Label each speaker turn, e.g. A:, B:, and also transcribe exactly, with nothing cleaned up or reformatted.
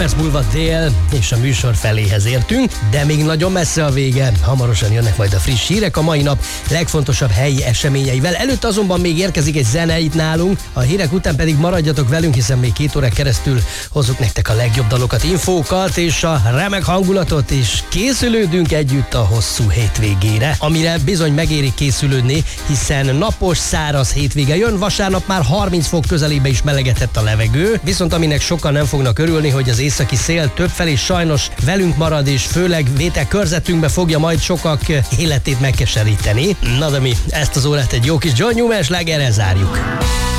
A: perc múlva dél, és a műsor feléhez értünk, de még nagyon messze a vége. Hamarosan jönnek majd a friss hírek a mai nap legfontosabb helyi eseményeivel. Előtt azonban még érkezik egy zene itt nálunk, a hírek után pedig maradjatok velünk, hiszen még két órák keresztül hozzuk nektek a legjobb dalokat, infókat és a remek hangulatot, és készülődünk együtt a hosszú hétvégére, amire bizony megéri készülődni, hiszen napos, száraz hétvége jön, vasárnap már harminc fok közelébe is melegedett a levegő, viszont aminek sokan nem fognak örülni, hogy az északi szél többfelé sajnos velünk marad, és főleg vételkörzetünkbe fogja majd sokak életét megkeseríteni. Na de mi ezt az órát egy jó kis John Newman slágerrel zárjuk.